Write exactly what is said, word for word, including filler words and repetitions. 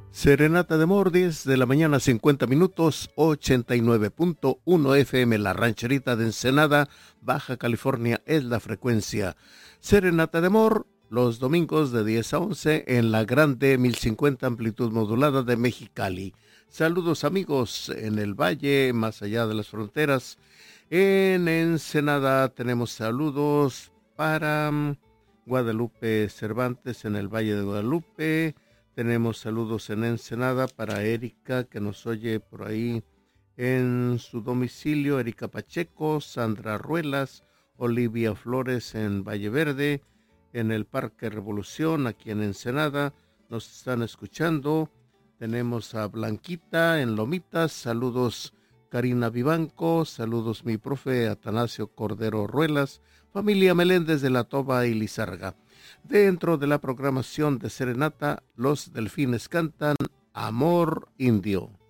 Serenata de amor, diez de la mañana, cincuenta minutos, ochenta y nueve punto uno F M, La Rancherita de Ensenada, Baja California, es la frecuencia. Serenata de amor, los domingos de diez a once en la grande mil cincuenta amplitud modulada de Mexicali. Saludos amigos en el valle, más allá de las fronteras. En Ensenada tenemos saludos para um, Guadalupe Cervantes en el Valle de Guadalupe. Tenemos saludos en Ensenada para Erika, que nos oye por ahí en su domicilio, Erika Pacheco, Sandra Ruelas, Olivia Flores en Valle Verde, en el Parque Revolución, aquí en Ensenada, nos están escuchando. Tenemos a Blanquita en Lomitas, saludos Karina Vivanco, saludos mi profe Atanasio Cordero Ruelas, familia Meléndez de la Toba y Lizarga. Dentro de la programación de Serenata, los Delfines cantan Amor Indio.